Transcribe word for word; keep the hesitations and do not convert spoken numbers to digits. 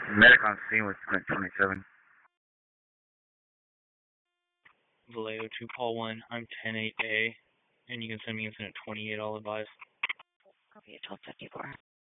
Medic on scene with twenty-seven. Vallejo two, call one. I'm ten eight A, and you can send me incident twenty-eight, I'll advise. Copy, twelve fifty-four.